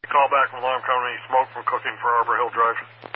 Call back from Alarm Company. Smoke from cooking for Arbor Hill Drive.